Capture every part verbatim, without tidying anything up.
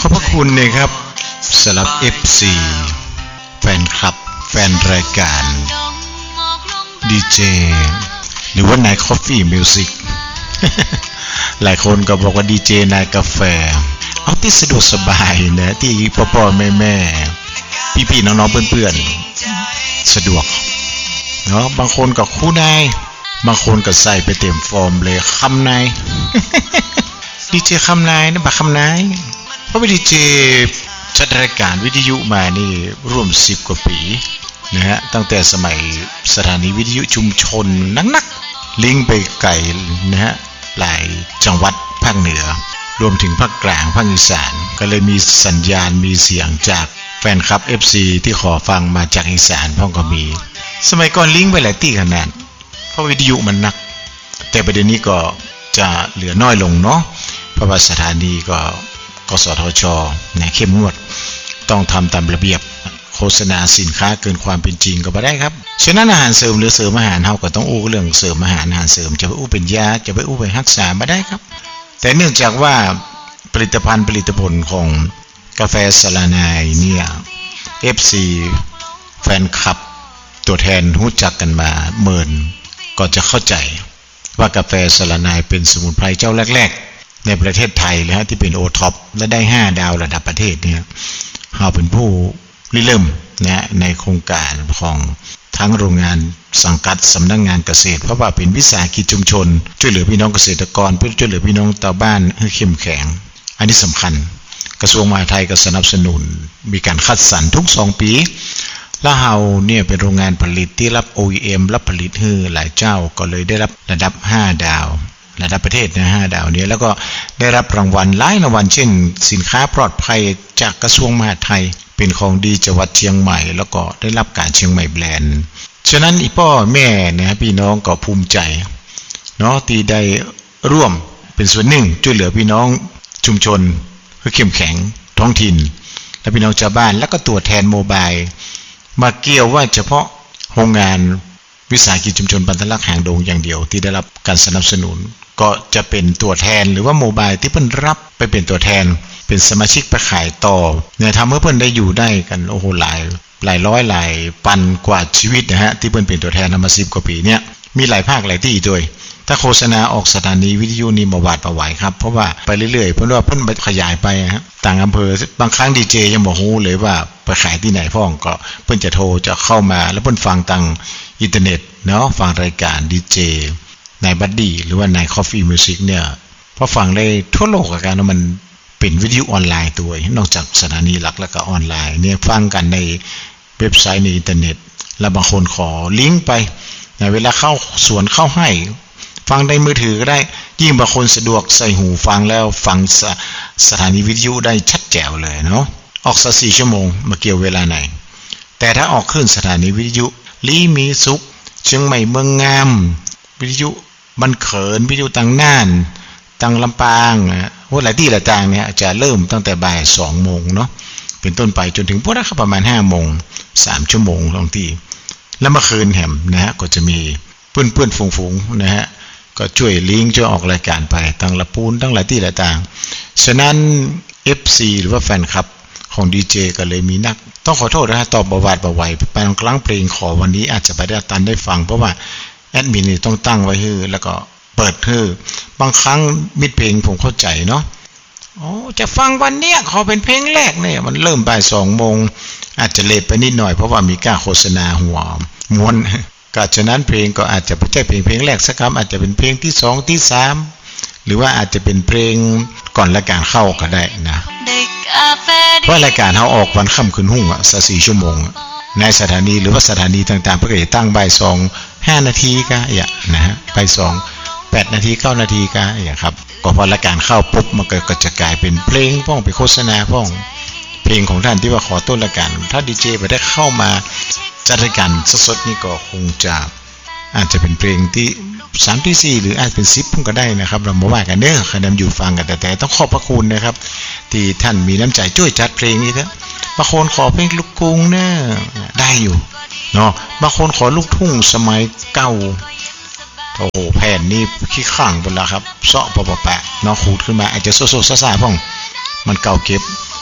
ขอบพระคุณนะครับสำหรับ เอฟ ซี แฟนคลับแฟนรายการดีเจหรือว่านายคอฟฟี่มิวสิกหลายคนก็บอกว่าดีเจนายกาแฟเอาที่สะดวกสบายนะที่พ่อๆแม่ๆพี่ๆน้องๆเพื่อนๆสะดวกเนาะบางคนก็คู่นายบางคนก็ใส่ไปเต็มฟอร์มเลยคำนายดีเจคำนายนะบักคำนายเพราะว่าดีเจจัดรายการวิทยุมานี่ร่วมสิบกว่าปีนะฮะตั้งแต่สมัยสถานีวิทยุชุมชนนักๆลิงก์ไปไกลนะฮะหลายจังหวัดภาคเหนือรวมถึงภาคกลางภาคอีสานก็เลยมีสัญญาณมีเสียงจากแฟนคลับ เอฟ ซี ที่ขอฟังมาจากอีสานพ่อก็มีสมัยก่อนลิงก์ไปหลายที่ขนาดเพราะวิทยุมันหนักแต่ประเด็นนี้ก็จะเหลือน้อยลงเนาะเพราะว่าสถานีก็กสทช.เนี่ยเข้มงวดต้องทำตามระเบียบโฆษณาสินค้าเกินความเป็นจริงก็บ่ได้ครับฉะนั้นอาหารเสริมหรือเสริมอาหารเฮาก็ต้องอู้เรื่องเสริมอาหารอาหารเสริมจะไปอู้เป็นยาจะไปอู้ไปรักษาบ่ได้ครับแต่เนื่องจากว่าผลิตภัณฑ์ผลิตผลของกาแฟสลานายเนี่ย เอฟ ซี แฟนคลับตัวแทนรู้จักกันมาเมินก็จะเข้าใจว่ากาแฟสลานายเป็นสมุนไพรเจ้าแรกๆในประเทศไทยเลยฮะที่เป็นโอท็อปและได้ห้าดาวระดับประเทศเนี่ยเฮาเป็นผู้ริเริ่มนะในโครงการของทั้งโรงงานสังกัดสำนักงานเกษตรเพราะว่าเป็นวิสาหกิจชุมชนช่วยเหลือพี่น้องเกษตรกรเพื่อช่วยเหลือพี่น้องชาวบ้านให้เข้มแข็งอันนี้สำคัญกระทรวงมหาดไทยก็สนับสนุนมีการคัดสรรทุกสองปีและเฮาเนี่ยเป็นโรงงานผลิตที่รับ โอ อี เอ็ม รับผลิตให้หลายเจ้าก็เลยได้รับระดับห้าดาวระดับประเทศนะห้าดาวนี้แล้วก็ได้รับรางวัลหลายรางวัลเช่นสินค้าปลอดภัยจากกระทรวงมหาดไทยเป็นของดีจังหวัดเชียงใหม่แล้วก็ได้รับการเชียงใหม่แบรนด์ฉะนั้นอีพ่อแม่นะพี่น้องก็ภูมิใจเนาะที่ได้ร่วมเป็นส่วนหนึ่งช่วยเหลือพี่น้องชุมชนให้เข้มแข็งท้องถิ่นและพี่น้องชาวบ้านแล้วก็ตัวแทนโมบายมาเกี่ยวว่าเฉพาะโรงงานวิสาหกิจชุมชนบรรทัดลักษณ์หางดงอย่างเดียวที่ได้รับการสนับสนุนก็จะเป็นตัวแทนหรือว่าโมบายที่เพิ่นรับไปเป็นตัวแทนเป็นสมาชิกไปขายต่อเนี่ยทำให้เพิ่นได้อยู่ได้กันโอ้โหหลายหลายร้อยหลายพันกว่าชีวิตนะฮะที่เพิ่นเป็นตัวแทนมาสิบกว่าปีเนี่ยมีหลายภาคหลายที่ด้วยถ้าโฆษณาออกสถานีวิทยุนี่บ่หวาดบ่ไหวครับเพราะว่าไปเรื่อยๆเพิ่นว่าเพิ่นขยายไปฮะต่างอำเภอบางครั้งดีเจยังบ่ฮู้เลยว่าไปขายที่ไหนพ้องก็เพิ่นจะโทรจะเข้ามาแล้วเพิ่นฟังทางอินเทอร์เน็ตเนาะฟังรายการดีเจนายบัดดี้หรือว่านายคอฟฟี่มิวสิกเนี่ยพอฟังได้ทั่วโลกอาการมันเป็นวิทยุออนไลน์ตัวนอกจากสถานีหลักแล้วก็ออนไลน์เนี่ยฟังกันในเว็บไซต์ในอินเทอร์เน็ตแล้วบางคนขอลิงก์ไปในเวลาเข้าสวนเข้าให้ฟังในมือถือก็ได้ยิ่งบางคนสะดวกใส่หูฟังแล้วฟังส, สถานีวิทยุได้ชัดแจ๋วเลยเนาะออกสักสี่ชั่วโมงมาเกี่ยวเวลาไหนแต่ถ้าออกขึ้นสถานีวิทยุลีมีสุขเชียงใหม่เมืองงามวิทยุบันเขินวิทยุต่างน่านต่างลำปางว่าหลายที่หลายต่างเนี่ยจะเริ่มตั้งแต่บ่ายสองโมงเนาะเป็นต้นไปจนถึงพวกนั้นประมาณห้าโมงสามชั่วโมงบางทีแล้วเมื่อคืนแหมนะฮะก็จะมีเพื่อนๆฝูงๆนะฮะก็ช่วยลิงก์ช่วยออกรายการไปตั้งละปูนตั้งหลายที่หลายต่างฉะนั้น เอฟ ซี หรือว่าแฟนคลับของดีเจก็เลยมีนักต้องขอโทษนะฮะตอบบ่หวาดบ่ไหวไปบางครั้งเพลงขอวันนี้อาจจะไปได้ตันได้ฟังเพราะว่าแอดมินนี่ต้องตั้งไว้ให้แล้วก็เปิดให้บางครั้งมิดเพลงผมเข้าใจเนาะโอ้จะฟังวันเนี้ยขอเป็นเพลงแรกเนี่ยมันเริ่มบ่ายสองโมงอาจจะเลทไปนิดหน่อยเพราะว่ามีการโฆษณาหัวม้วนก็ฉะนั้นเพลงก็อาจจะไม่ใช่เพลงเพลงแรกสักคำอาจจะเป็นเพลงที่สองที่สามหรือว่าอาจจะเป็นเพลงก่อนรายการเข้าก็ได้นะเพราะรายการเขาออกวันค่ำคืนหุ่งอ่ะสักสี่ชั่วโมงในสถานีหรือว่าสถานีต่างๆเพื่อจะตั้งบ่ายสองห้านาทีก็อย่างนะฮะบ่ายสองแปดนาทีเก้านาทีก็อย่างครับก็พอรายการเข้าปุ๊บมันก็จะกลายเป็นเพลงพ้องไปโฆษณาพ้องเพลงของท่านที่ว่าขอต้นรายการถ้าดีเจไปได้เข้ามาจัดรายการสดๆนี่ก็คงจะอาจจะเป็นเพลงที่สามที่สี่หรืออาจเป็นสิบพุ่งก็ได้นะครับเรามาว่ากันเด้อใครนำอยู่ฟังกันแต่แต่ต้องขอบพระคุณนะครับที่ท่านมีน้ำใจช่วยจัดเพลงนี้นะบางคนขอเพลงลูกกรุงเนี่ยได้อยู่เนาะบางคนขอลูกทุ่งสมัยเก่าโอ้โหแผ่นนี่ขี้ข้างไปแล้วครับเซาะปะปะเนาะขูดขึ้นมาอาจจะโซโซซ่าๆพ่องมันเก่าเก็บ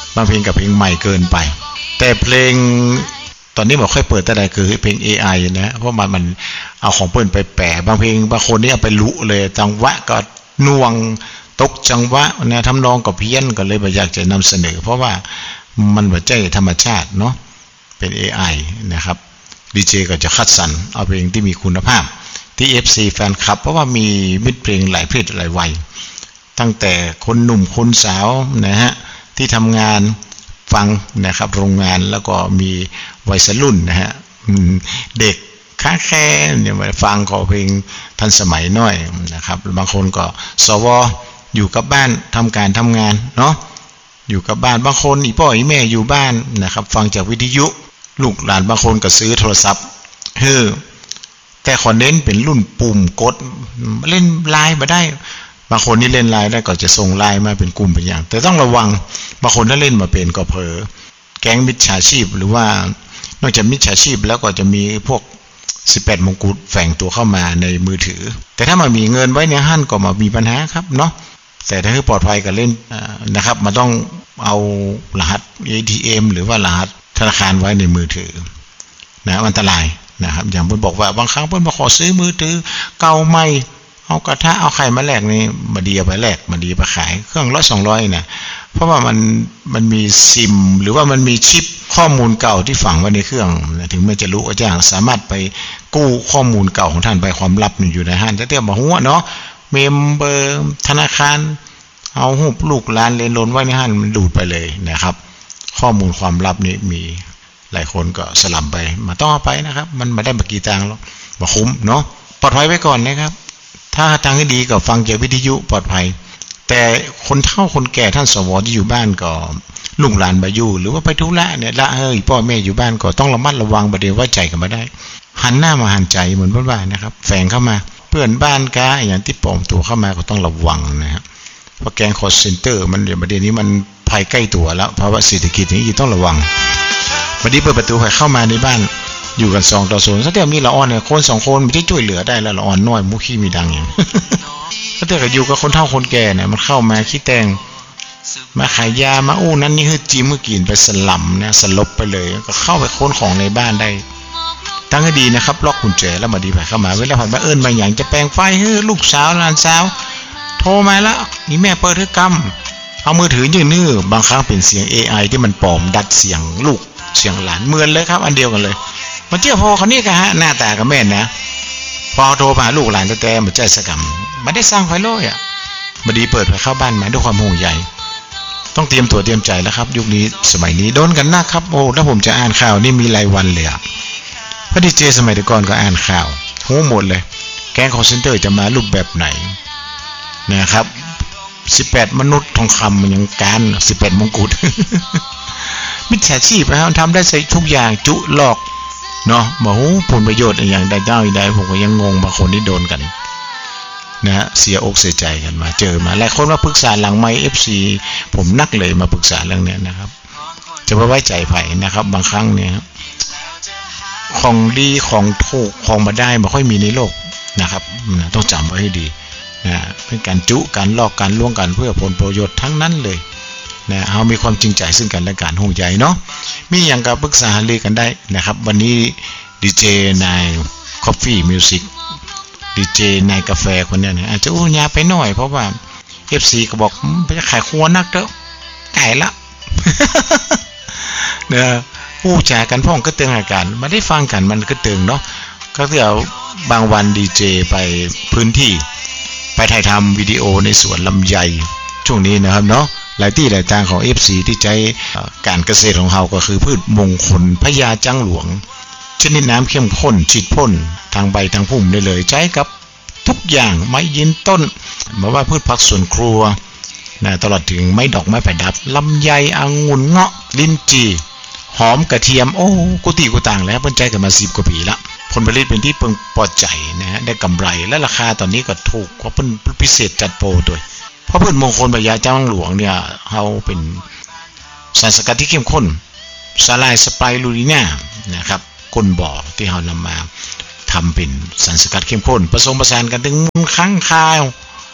บางเพลงกับเพลงใหม่เกินไปแต่เพลงตอนนี้บอกค่อยเปิดแต่ใดคือเพลง เอ ไอ นะเพราะมันมันเอาของเปิ้นไปแปะบางเพลงบางคนนี่เอาไปลุเลยจังหวะก็น่วงตกจังหวะนะทำนองก็เพี้ยนก็เลยบ่อยากจะนำเสนอเพราะว่ามันบ่ใช่ธรรมชาติเนาะเป็น เอ ไอ นะครับดีเจก็จะคัดสรรเอาเพลงที่มีคุณภาพที่ เอฟ ซี แฟนคลับเพราะว่ามีมิตรเพลงหลายเพศหลายวัยตั้งแต่คนหนุ่มคนสาวนะฮะที่ทำงานฟังนะครับโรงงานแล้วก็มีวัยรุ่นนะฮะเด็กค้าแค่เนี่ยมาฟังขอเพลงทันสมัยหน่อยนะครับบางคนก็สวอยู่กับบ้านทำการทำงานเนาะอยู่กับบ้านบางคนอีพ่ออีแม่อยู่บ้านนะครับฟังจากวิทยุลูกหลานบางคนก็ซื้อโทรศัพท์เฮ้อแต่ขอเน้นเป็นรุ่นปุ่มกดเล่นไลน์มาได้บางคนนี่เล่นไลน์ได้ก็จะส่งไลน์มาเป็นกลุ่มเป็นอย่างแต่ต้องระวังบางคนถ้าเล่นมาเป็นก็เผลอแก๊งมิจฉาชีพหรือว่านอกจากมิจฉาชีพแล้วก็จะมีพวกสิบแปดมงกุฎแฝงตัวเข้ามาในมือถือแต่ถ้ามามีเงินไว้ในห้างก็มามีปัญหาครับเนาะแต่ถ้าให้ปลอดภัยก็เล่นนะครับมันต้องเอารหัส เอ ที เอ็ม หรือว่ารหัสธนาคารไว้ในมือถือนะอันตรายนะครับอย่างเพิ่นบอกว่าบางครั้งเพิ่นมาขอซื้อมือถือเก่าใหม่เอากระทะเอาไข่มาแลกนี่มาดีเอาไปแลกมาดีไปขายเครื่องร้อยสองร้อยนะเพราะว่ามันมันมีซิมหรือว่ามันมีชิปข้อมูลเก่าที่ฝังไว้ในเครื่องถึงแม้จะรู้ก็จ้างสามารถไปกู้ข้อมูลเก่าของท่านไปความลับอยู่ในห้างแต่เตี้ยบ่ฮู้เนาะเมมเบอร์ธนาคารเอารูปลูกหลานเลนล้นไว้ในห้างมันดูดไปเลยนะครับข้อมูลความลับนี้มีหลายคนก็สลับไปมาต้องเอาไปนะครับมันไม่ได้มากี่ตังค์หรอกบ่คุ้มเนาะปลอดภัยไว้ก่อนนะครับถ้าทางที่ดีก็ฟังจากวิทยุปลอดภัยแต่คนเฒ่าคนแก่ท่านสวที่อยู่บ้านก็ลูกหลานบ่อยู่หรือว่าไปธุระเนี่ยละเฮ้ยพ่อแม่อยู่บ้านก็ต้องระมัดระวังบ่ได้ไว้ใจกันบ่ได้หันหน้ามาหันใจเหมือนบ้านๆนะครับแฝงเข้ามาเพื่อนบ้านกาอย่างที่ปลอมตัวเข้ามาก็ต้องระวังนะครับเพราะแก๊งคอลเซ็นเตอร์มันเดี๋ยวประเด็นนี้มันภัยใกล้ตัวแล้วภาวะเศรษฐกิจนี้ต้องระวังบัดนี้เปิดประตูให้เข้ามาในบ้านอยู่กันสองต่อศูนย์ซะเดี๋ยวมีละอ่อนเนี่ยคนสองคนไม่ได้ช่วยเหลือได้แล้วละอ่อนน้อยมุขี้มีดังอย่างก็แต่ก็อยู่กับคนเฒ่าคนแก่เนี่ยมันเข้ามาขี้แตงมาขายยามาอู้นั้นนี่คือจิ้มมือกินไปสลัมเนี่ยสลบไปเลยก็เข้าไปค้นของในบ้านได้ตั้งให้ดีนะครับล็อกกุญแจแล้วมาดีไปเข้ามาเวลาผ่านมาเอิ้นมาอย่างจะแปลงไฟเฮ้ยลูกสาวหลานสาวโทรมาแล้วนี่แม่เปิดเรือกำเอามือถือยืนนื้อบางครั้งเป็นเสียง เอ ไอ ที่มันปลอมดัดเสียงลูกเสียงหลานเหมือนเลยครับอันเดียวกันเลยมันเจ้าพ่อเขานี่กะฮะหน้าตากับแม่นนะพอโทรมาลูกหลานแต่ๆมันใจสกรรมมันได้สร้างไฟโลยอ่ะบัดนี้เปิดไปเข้าบ้านมาด้วยความห่วงใยต้องเตรียมตัวเตรียมใจแล้วครับยุคนี้สมัยนี้โดนกันนะครับโอ้ถ้าผมจะอ่านข่าวนี่มีรายวันเลยอ่ะพอดีเจสมัยก่อนก็อ่านข่าวโหหมดเลยแก๊งคอลเซ็นเตอร์จะมารูปแบบไหนนะครับสิบแปดมนุษย์ทองคำมันยังการสิบแปดมงกุฎมิจฉาชีพนะครับทำได้ใส่ทุกอย่างจุหลอกเนาะบอกโอ้ผลประโยชน์อย่างใดเจ้าใดผมก็ยังงงบางคนที่โดนกันนะฮะเสียอกเสียใจกันมาเจอมาหลายคนมาปรึกษาหลังไมค์ เอฟ ซี ผมนักเลยมาปรึกษาเรื่องนี้นะครับจะไว้ใจไผนะครับบางครั้งเนี่ยของดีของถูกของมาได้ไม่ค่อยมีในโลกนะครับต้องจำไว้ให้ดีนะเป็นการจุการลอกการล่วงกันเพื่อผลประโยชน์ทั้งนั้นเลยนะเอามีความจริงใจซึ่งกันและกันห่วงใยเนาะมีอย่างกับปรึกษาหารือกันได้นะครับวันนี้ดีเจนาย Coffee Music ดีเจนายกาแฟคนนี้เนี่ยอาจจะอู้ยาไปหน่อยเพราะว่า เอฟ ซี ก็บอกไปจะขายครัวนักเด้อไก่ละเด้อผู้แชร์กันพ้องก็เตือนอาการมาได้ฟังกันมันก็เตือนเนาะก็เดี๋ยวบางวันดีเจไปพื้นที่ไปถ่ายทำวิดีโอในสวนลำไยช่วงนี้นะครับเนาะหลายที่หลายทางของ เอฟ ซี ที่ใช้การเกษตรของเราก็คือพืชมงคลพญาจังหลวงชนิดน้ำเข้มข้นฉีดพ่นทางใบทางพุ่มได้เลยใช้กับทุกอย่างไม้ยืนต้นมาว่าพืชผักสวนครัวนะตลอดถึงไม้ดอกไม้ประดับลำไยองุ่นเงาะลิ้นจี่หอมกระเทียมโอ้กุฏิกุต่างแล้วเพิ่นใจกันมาสิบกว่าปีละผลผลิตเป็นที่เพิ่งพอใจนะฮะได้กำไรและราคาตอนนี้ก็ถูกกว่าเพิ่นพิเศษจัดโปรด้วยเพราะพืชมงคลพญาจังหลวงเนี่ยเฮาเป็นสารสกัดที่เข้มข้นสาลายสไปรูลิน่านะครับก้นบ่อที่เฮานำมาทำเป็นสารสกัดเข้มข้นผสมผสานกันถึงมูลค้างคาว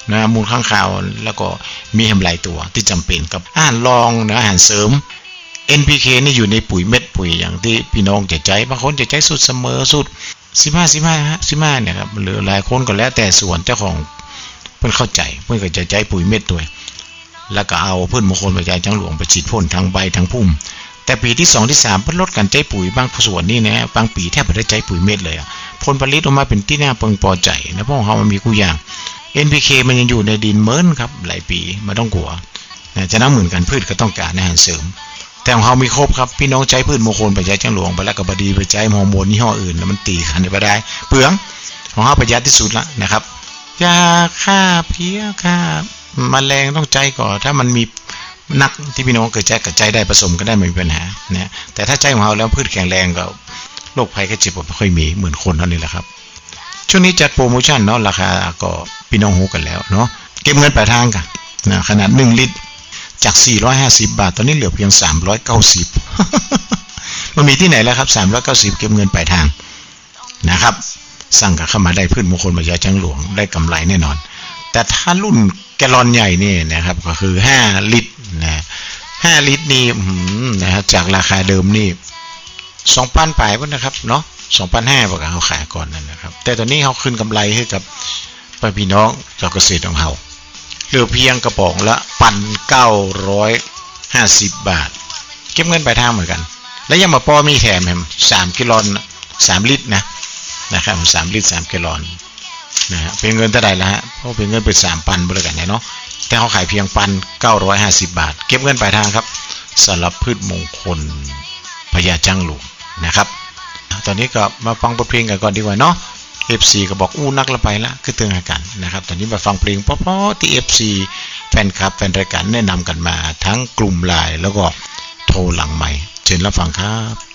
นะมูลข้างคาวแล้วก็มีแฮมหลายตัวที่จำเป็นกับอาหารรองนะอาหารเสริม เอ็น พี เค นี่อยู่ในปุ๋ยเม็ดปุ๋ยอย่างที่พี่น้องจะใจบางคนจะใจสุดเสมอสุดสิบห้า สิบห้า สิบห้าเนี่ยครับหรือหลายคนก็แล้วแต่ส่วนเจ้าของเพิ่นเข้าใจเพิ่นก็จะใจปุ๋ยเม็ดตัวแล้วก็เอาพืชมงคลปัจจัยจังหลวงไปฉีดพ่นทั้งใบทั้งพุ่มแต่ปีที่สองที่สามเพิ่นลดการใจปุ๋ยบางส่วนนี่นะบางปีแทบไม่ได้ใจปุ๋ยเม็ดเลยผลผลิตออกมาเป็นที่น่าพึงพอใจนะเพราะของเฮามันมีกูอย่าง เอ็น พี เค มันยังอยู่ในดินเหมือนครับหลายปีไม่ต้องกลัวนะจะน้ำเหมือนกันพืชก็ต้องการอาหารเสริมแต่ของเฮามีครบครับพี่น้องใจพืชมงคลปัจจัยจังหลวงไปแล้วก็บดีไปใจฮอร์โมนยี่ห้ออื่นแล้วมันตีกันไปได้เปลืองของเฮาประหยัดที่สุดละนะครับยาฆ่าเพี้ยฆ่าแมลงต้องใจก่อนถ้ามันมีนักที่พี่น้องเกิดใจกับใจได้ผสมก็ได้ไม่มีปัญหานะแต่ถ้าใจของเฮาแล้วพืชแข็งแรงก็โรคภัยไข้เจ็บไม่ค่อยมีเหมือนคนเท่านี้แหละครับช่วงนี้จัดโปรโมชั่นเนาะราคาก็พี่น้องรู้กันแล้วเนาะเก็บเงินปลายทางกันนะขนาดหนึ่งลิตรจากสี่ร้อยห้าสิบบาทตอนนี้เหลือเพียงสามร้อยเก้าสิบ มันมีที่ไหนแล้วครับสามร้อยเก้าสิบเก็บเงินปลายทางนะครับสั่งกับเข้ามาได้พืชมงคลปัจจัยจังหลวงได้กำไรแน่นอนแต่ถ้ารุ่นแกลลอนใหญ่นี่นะครับก็คือห้าลิตรนะห้าลิตรนี่นะครับจากราคาเดิมนี่ สองพัน ปลายพุ่นนะครับเนาะ สองพันห้าร้อย บ่ก็เฮาขายก่อนนั่นนะครับแต่ตอนนี้เฮาขึ้นกำไรให้กับพี่น้องชาวเกษตรของเฮาเหลือเพียงกระป๋องละ หนึ่งพันเก้าร้อยห้าสิบ บาทเก็บเงินปลายทางเหมือนกันและยังมาปอมีแถมแฮมสามกิโลสามลิตรนะนะครับสามลิตรสามกิโลนะฮะเป็นเงินเท่าใดล่ะฮะเพราะเป็นเงินเป็น สามพัน บ่ได้กันเนาะแต่เฮาขายเพียง หนึ่งพันเก้าร้อยห้าสิบ บาทเก็บเงินปลายทางครับสำหรับพืชมงคลพญาจังหลวงนะครับตอนนี้ก็มาฟังบทเพลงกันก่อนดีกว่าเนาะ เอฟ ซี ก็บอกอู้นักละไปละคือเตือนกันนะครับตอนนี้มาฟังเพลงเพราะๆที่ เอฟ ซี แฟนคลับแฟนรายการแนะนำกันมาทั้งกลุ่มไลน์แล้วก็โทรหลังใหม่เชิญรับฟังครับ